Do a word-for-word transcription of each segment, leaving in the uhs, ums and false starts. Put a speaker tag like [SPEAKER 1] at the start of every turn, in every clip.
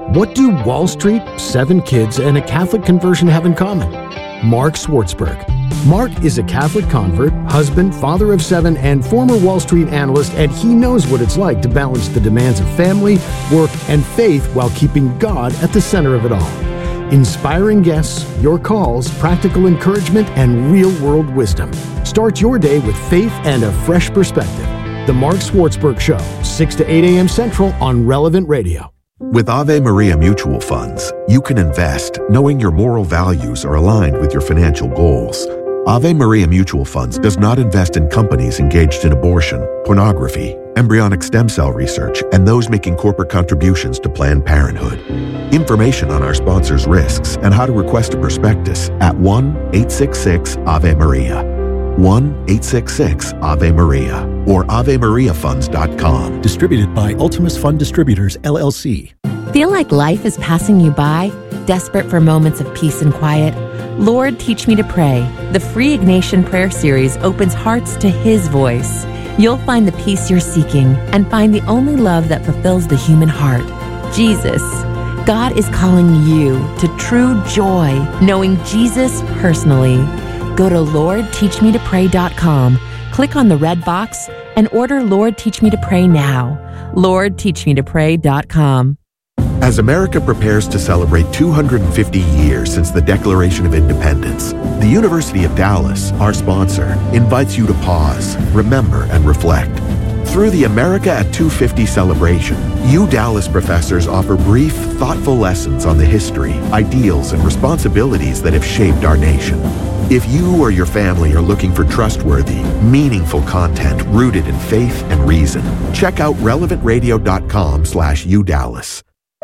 [SPEAKER 1] What do Wall Street, seven kids, and a Catholic conversion have in common? Mark Swartzberg. Mark is a Catholic convert, husband, father of seven, and former Wall Street analyst, and he knows what it's like to balance the demands of family, work, and faith while keeping God at the center of it all. Inspiring guests, your calls, practical encouragement, and real-world wisdom. Start your day with faith and a fresh perspective. The Mark Swartzberg Show, six to eight a.m. Central on Relevant Radio.
[SPEAKER 2] With Ave Maria Mutual Funds, you can invest knowing your moral values are aligned with your financial goals. Ave Maria Mutual Funds does not invest in companies engaged in abortion, pornography, embryonic stem cell research, and those making corporate contributions to Planned Parenthood. Information on our sponsors' risks and how to request a prospectus at one eight six six Ave Maria. one eight six six Ave Maria or ave maria funds dot com.
[SPEAKER 3] Distributed by Ultimus Fund Distributors, L L C.
[SPEAKER 4] Feel like life is passing you by? Desperate for moments of peace and quiet? Lord, Teach Me to Pray. The free Ignatian Prayer Series opens hearts to His voice. You'll find the peace you're seeking and find the only love that fulfills the human heart, Jesus. God is calling you to true joy, knowing Jesus personally. Go to lord teach me to pray dot com, click on the red box, and order Lord Teach Me to Pray now. lord teach me to pray dot com.
[SPEAKER 2] As America prepares to celebrate two hundred fifty years since the Declaration of Independence, the University of Dallas, our sponsor, invites you to pause, remember, and reflect. Through the America at two fifty celebration, U Dallas professors offer brief, thoughtful lessons on the history, ideals, and responsibilities that have shaped our nation. If you or your family are looking for trustworthy, meaningful content rooted in faith and reason, check out relevant radio dot com slash U Dallas.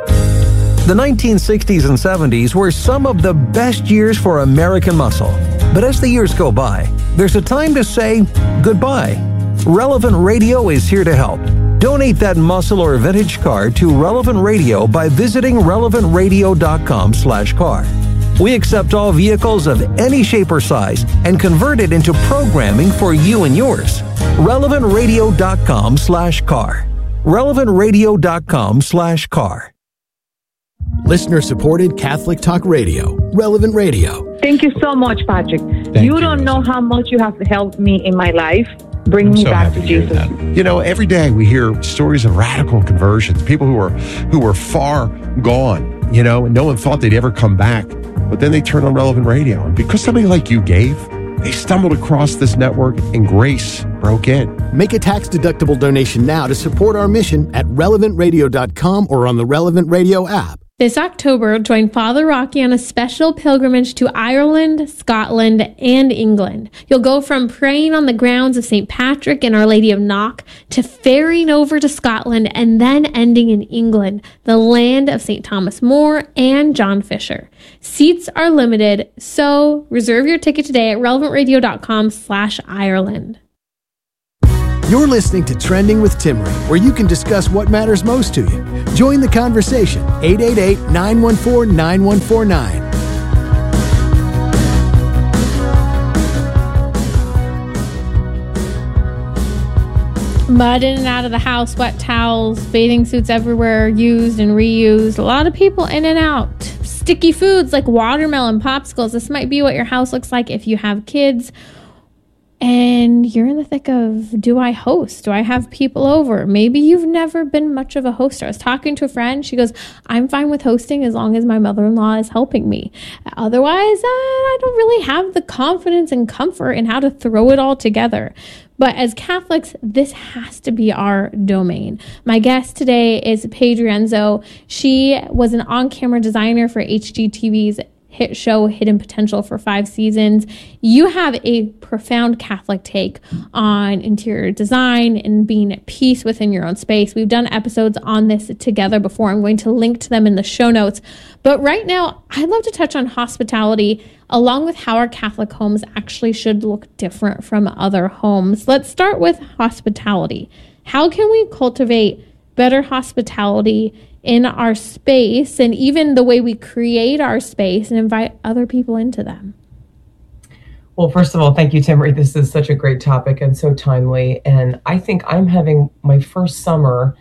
[SPEAKER 5] The nineteen sixties and seventies were some of the best years for American muscle. But as the years go by, there's a time to say goodbye. Relevant Radio is here to help. Donate that muscle or vintage car to Relevant Radio by visiting relevant radio dot com slash car. We accept all vehicles of any shape or size and convert it into programming for you and yours. relevant radio dot com slash car. relevant radio dot com slash car.
[SPEAKER 1] Listener-supported Catholic Talk Radio, Relevant Radio.
[SPEAKER 6] Thank you so much, Patrick.
[SPEAKER 7] Thank
[SPEAKER 6] you don't know how much you have helped me in my life. Bring
[SPEAKER 7] I'm
[SPEAKER 6] me
[SPEAKER 7] so
[SPEAKER 6] back
[SPEAKER 7] happy
[SPEAKER 6] to
[SPEAKER 7] to hear
[SPEAKER 6] Jesus.
[SPEAKER 7] that. You know, every day we hear stories of radical conversions, people who are who were far gone, you know, and no one thought they'd ever come back. But then they turn on Relevant Radio. And because somebody like you gave, they stumbled across this network and grace broke in.
[SPEAKER 1] Make a tax-deductible donation now to support our mission at relevant radio dot com or on the Relevant Radio app.
[SPEAKER 8] This October, join Father Rocky on a special pilgrimage to Ireland, Scotland, and England. You'll go from praying on the grounds of Saint Patrick and Our Lady of Knock to ferrying over to Scotland and then ending in England, the land of Saint Thomas More and John Fisher. Seats are limited, so reserve your ticket today at relevant radio dot com slash Ireland.
[SPEAKER 1] You're listening to Trending with Timmerie, where you can discuss what matters most to you. Join the conversation, eight eight eight, nine one four, nine one four nine.
[SPEAKER 8] Mud in and out of the house, wet towels, bathing suits everywhere, used and reused. A lot of people in and out. Sticky foods like watermelon, popsicles. This might be what your house looks like if you have kids. And you're in the thick of, do I host? Do I have people over? Maybe you've never been much of a hoster. I was talking to a friend. She goes, I'm fine with hosting as long as my mother-in-law is helping me. Otherwise, uh, I don't really have the confidence and comfort in how to throw it all together. But as Catholics, this has to be our domain. My guest today is Paige Rienzo. She was an on-camera designer for H G T V's hit show Hidden Potential for five seasons. You have a profound Catholic take on interior design and being at peace within your own space. We've done episodes on this together before. I'm going to link to them in the show notes. But right now, I'd love to touch on hospitality, along with how our Catholic homes actually should look different from other homes. Let's start with hospitality. How can we cultivate better hospitality in our space, and even the way we create our space and invite other people into them?
[SPEAKER 9] Well, first of all, thank you, Timmerie. This is such a great topic and so timely. And I think I'm having my first summer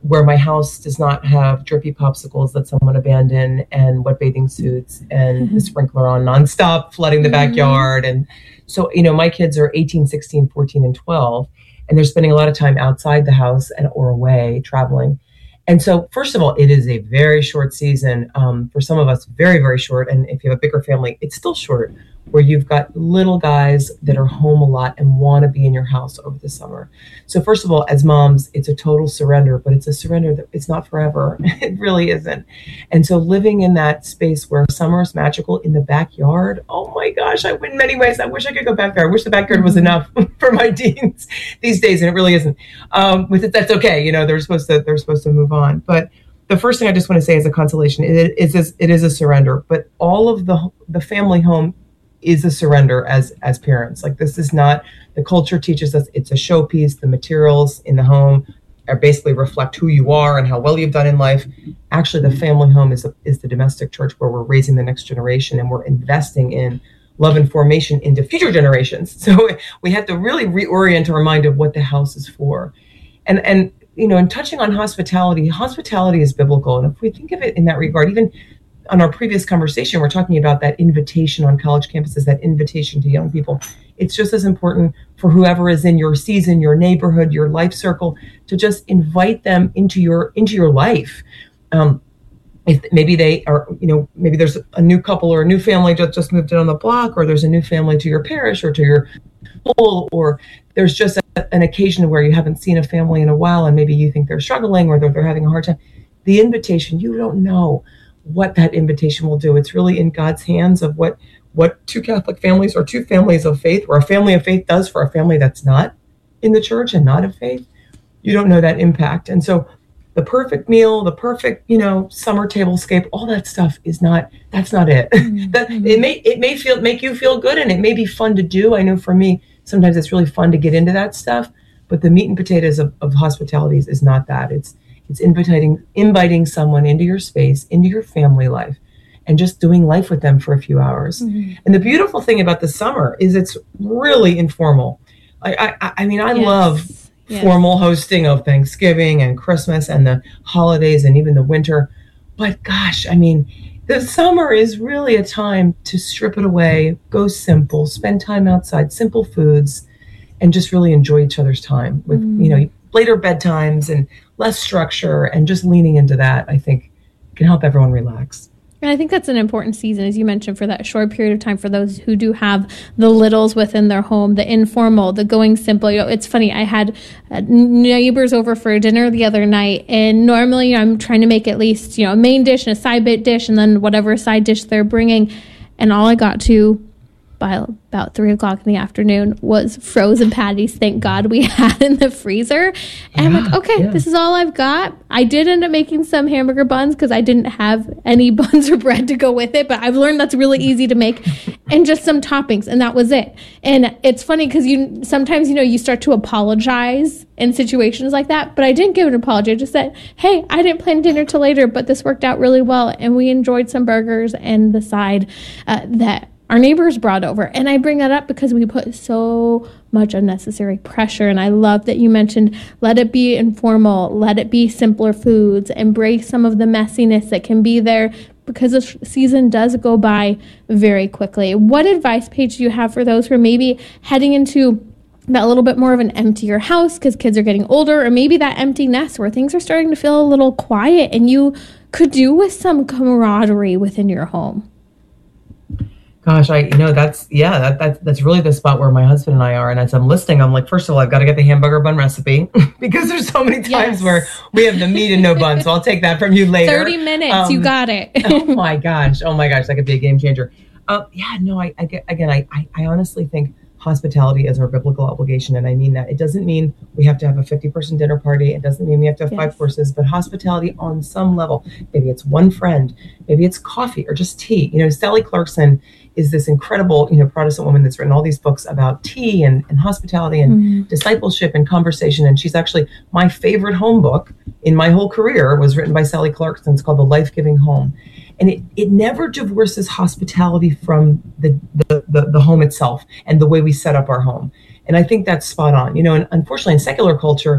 [SPEAKER 9] where my house does not have drippy popsicles that someone abandoned and wet bathing suits and mm-hmm. the sprinkler on nonstop, flooding the mm-hmm. backyard. And so, you know, my kids are eighteen, sixteen, fourteen, and twelve, and they're spending a lot of time outside the house and or away traveling. And so, first of all, it is a very short season. Um, for some of us, very, very short. And if you have a bigger family, it's still short, where you've got little guys that are home a lot and want to be in your house over the summer. So first of all, as moms, it's a total surrender, but it's a surrender that it's not forever. It really isn't. And so living in that space where summer is magical in the backyard, oh my gosh, I in many ways, I wish I could go back there. I wish the backyard was enough for my teens these days, and it really isn't. Um, with it, that's okay. You know, they're supposed to, they're supposed to move on. But the first thing I just want to say as a consolation, it is, it is a surrender, but all of the the family home is a surrender as as parents. Like, this is not, the culture teaches us it's a showpiece. The materials in the home are basically reflect who you are and how well you've done in life. Actually, the family home is a, is the domestic church where we're raising the next generation and we're investing in love and formation into future generations. So we have to really reorient our mind of what the house is for. And and you know, and touching on hospitality, hospitality is biblical. And if we think of it in that regard, even on our previous conversation, we're talking about that invitation on college campuses, that invitation to young people. It's just as important for whoever is in your season, your neighborhood, your life circle, to just invite them into your into your life. Um, if maybe they are, you know, maybe there's a new couple or a new family just, just moved in on the block, or there's a new family to your parish or to your school, or there's just a, an occasion where you haven't seen a family in a while and maybe you think they're struggling or they're, they're having a hard time. The invitation, you don't know what that invitation will do. It's really in God's hands of what what two Catholic families or two families of faith, or a family of faith does for a family that's not in the church and not of faith. You don't know that impact. And so the perfect meal, the perfect, you know, summer tablescape, all that stuff is not, that's not it. Mm-hmm. that it may it may feel make you feel good, and it may be fun to do. I know for me, sometimes it's really fun to get into that stuff, but the meat and potatoes of, of hospitality is not that. It's It's inviting inviting someone into your space, into your family life, and just doing life with them for a few hours. Mm-hmm. And the beautiful thing about the summer is it's really informal. I I, I mean, I yes. love yes. formal hosting of Thanksgiving and Christmas and the holidays and even the winter. But gosh, I mean, the summer is really a time to strip it away, go simple, spend time outside, simple foods, and just really enjoy each other's time with, mm-hmm. you know, later bedtimes and less structure, and just leaning into that, I think, can help everyone relax.
[SPEAKER 8] And I think that's an important season, as you mentioned, for that short period of time for those who do have the littles within their home, the informal, the going simple. You know, it's funny, I had uh, neighbors over for dinner the other night, and normally I'm trying to make at least, you know, a main dish and a side bit dish and then whatever side dish they're bringing. And all I got to by about three o'clock in the afternoon was frozen patties. Thank God we had in the freezer. And yeah, I'm like, okay, yeah. this is all I've got. I did end up making some hamburger buns because I didn't have any buns or bread to go with it, but I've learned that's really easy to make, and just some toppings, and that was it. And it's funny because you sometimes, you know, you start to apologize in situations like that, but I didn't give an apology. I just said, hey, I didn't plan dinner till later, but this worked out really well, and we enjoyed some burgers and the side uh, that our neighbors brought over. And I bring that up because we put so much unnecessary pressure. And I love that you mentioned, let it be informal, let it be simpler foods, embrace some of the messiness that can be there, because the season does go by very quickly. What advice, Paige, do you have for those who are maybe heading into that little bit more of an emptier house because kids are getting older, or maybe that empty nest where things are starting to feel a little quiet and you could do with some camaraderie within your home?
[SPEAKER 9] Gosh, I, you know, that's, yeah, that, that, that's really the spot where my husband and I are. And as I'm listening, I'm like, first of all, I've got to get the hamburger bun recipe because there's so many times yes. where we have the meat and no bun. So I'll take that from you later.
[SPEAKER 8] thirty minutes, um, you got it.
[SPEAKER 9] oh my gosh. Oh my gosh. That could be a game changer. Uh, yeah, no, I, I get, again, I, I, I honestly think hospitality is our biblical obligation. And I mean that. It doesn't mean we have to have a fifty person dinner party. It doesn't mean we have to have yes. five courses, but hospitality on some level. Maybe it's one friend, maybe it's coffee or just tea. You know, Sally Clarkson is this incredible, you know, Protestant woman that's written all these books about tea and, and hospitality and mm-hmm. discipleship and conversation. And she's actually, my favorite home book in my whole career was written by Sally Clarkson. It's called The Life-Giving Home. And it, it never divorces hospitality from the, the, the, the home itself and the way we set up our home. And I think that's spot on. You know, and unfortunately in secular culture,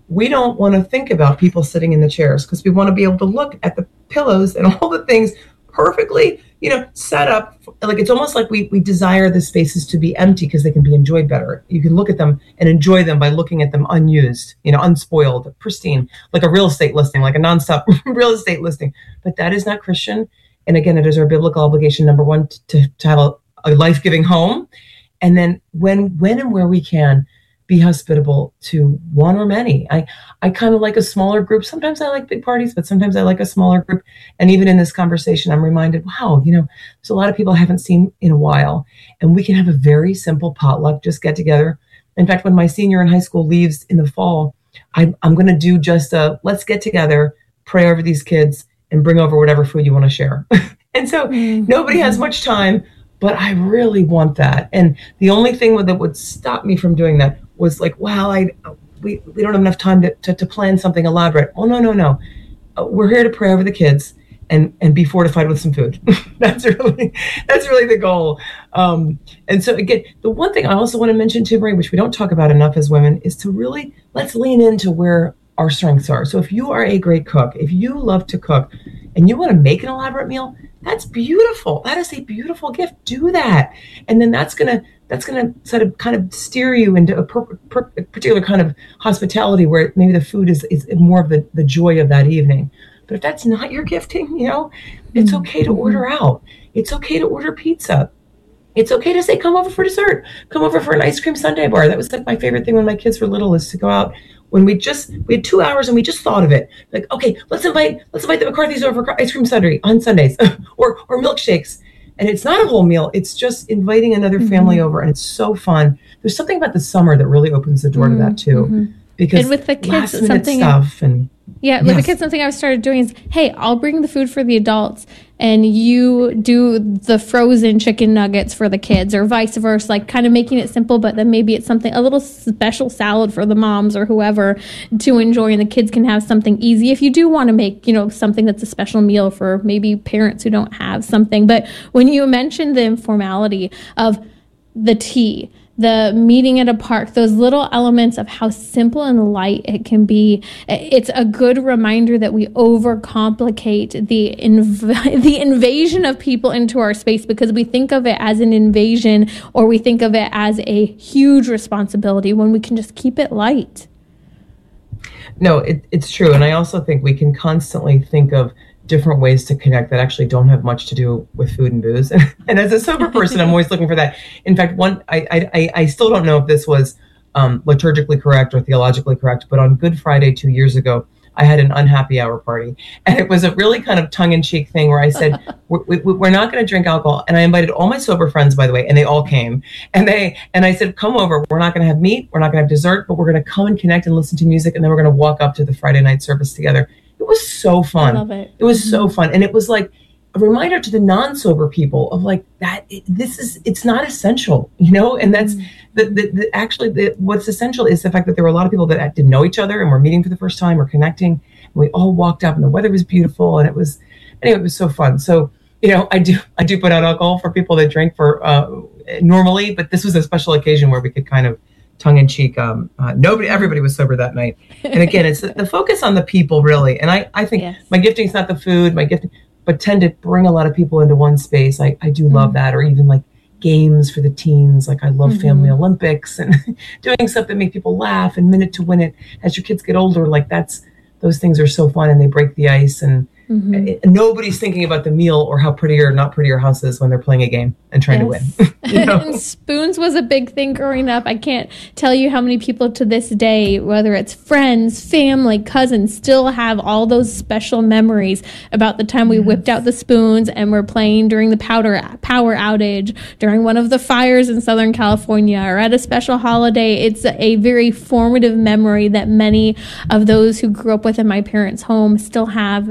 [SPEAKER 9] we don't want to think about people sitting in the chairs because we want to be able to look at the pillows and all the things perfectly, you know, set up. Like it's almost like we we desire the spaces to be empty because they can be enjoyed better. You can look at them and enjoy them by looking at them unused, you know, unspoiled, pristine, like a real estate listing, like a nonstop real estate listing. But that is not Christian. And again, it is our biblical obligation, number one, to, to have a, a life-giving home. And then when when and where we can, be hospitable to one or many. I, I kind of like a smaller group. Sometimes I like big parties, but sometimes I like a smaller group. And even in this conversation, I'm reminded, wow, you know, there's a lot of people I haven't seen in a while. And we can have a very simple potluck, just get together. In fact, when my senior in high school leaves in the fall, I, I'm going to do just a, let's get together, pray over these kids, and bring over whatever food you want to share. And so mm-hmm. nobody has much time, but I really want that. And the only thing that would stop me from doing that was like, wow, I we, we don't have enough time to, to, to plan something elaborate. Oh, no, no, no. Uh, we're here to pray over the kids and, and be fortified with some food. that's really that's really the goal. Um, and so again, the one thing I also want to mention too, Marie, which we don't talk about enough as women, is to really, let's lean into where our strengths are. So if you are a great cook, if you love to cook and you want to make an elaborate meal, that's beautiful. That is a beautiful gift. Do that. And then that's going to that's going to sort of kind of steer you into a, per, per, a particular kind of hospitality where maybe the food is, is more of the, the joy of that evening. But if that's not your gifting, you know, it's okay to order out. It's okay to order pizza. It's okay to say, come over for dessert. Come over for an ice cream sundae bar. That was like my favorite thing when my kids were little, is to go out when we just, we had two hours and we just thought of it. Like, okay, let's invite, let's invite the McCarthy's over for ice cream sundae on Sundays or, or milkshakes. And it's not a whole meal. It's just inviting another mm-hmm. family over. And it's so fun. There's something about the summer that really opens the door mm-hmm. to that too. Mm-hmm. Because
[SPEAKER 8] and with the kids,
[SPEAKER 9] last minute
[SPEAKER 8] something
[SPEAKER 9] stuff and
[SPEAKER 8] yeah, with yes. the kids, something I've started doing is, hey, I'll bring the food for the adults and you do the frozen chicken nuggets for the kids, or vice versa, like kind of making it simple, but then maybe it's something, a little special salad for the moms or whoever to enjoy, and the kids can have something easy if you do want to make, you know, something that's a special meal for maybe parents who don't have something. But when you mentioned the informality of the tea, the meeting at a park, those little elements of how simple and light it can be, it's a good reminder that we overcomplicate the inv- the invasion of people into our space because we think of it as an invasion or we think of it as a huge responsibility when we can just keep it light.
[SPEAKER 9] No, it, it's true. And I also think we can constantly think of different ways to connect that actually don't have much to do with food and booze. And as a sober person, I'm always looking for that. In fact, one, I I, I still don't know if this was um, liturgically correct or theologically correct, but on Good Friday two years ago, I had an unhappy hour party. And it was a really kind of tongue-in-cheek thing where I said, we're, we, we're not going to drink alcohol. And I invited all my sober friends, by the way, and they all came. And they and I said, come over. We're not going to have meat. We're not going to have dessert, but we're going to come and connect and listen to music. And then we're going to walk up to the Friday night service together. It was so fun.
[SPEAKER 8] I love it.
[SPEAKER 9] It was mm-hmm. so fun. And it was like a reminder to the non-sober people of like that, it, this is, it's not essential, you know? And that's mm-hmm. the, the, the actually the, what's essential is the fact that there were a lot of people that didn't know each other and were meeting for the first time or connecting. And we all walked up and the weather was beautiful and it was, anyway, it was so fun. So, you know, I do, I do put out alcohol for people that drink for uh, normally, but this was a special occasion where we could kind of tongue-in-cheek. Um, uh, nobody, everybody was sober that night. And again, it's the, the focus on the people, really. And I, I think yes. my gifting is not the food, my gifting, but tend to bring a lot of people into one space. I, I do mm-hmm. love that. Or even like games for the teens. Like I love mm-hmm. Family Olympics and doing stuff that make people laugh and Minute to Win It. As your kids get older, like that's, those things are so fun and they break the ice and mm-hmm. it, nobody's thinking about the meal or how pretty or not pretty your house is when they're playing a game and trying yes. to win. You know?
[SPEAKER 8] And spoons was a big thing growing up. I can't tell you how many people to this day, whether it's friends, family, cousins, still have all those special memories about the time we yes. whipped out the spoons and were playing during the powder power outage, during one of the fires in Southern California, or at a special holiday. It's a very formative memory that many of those who grew up within my parents' home still have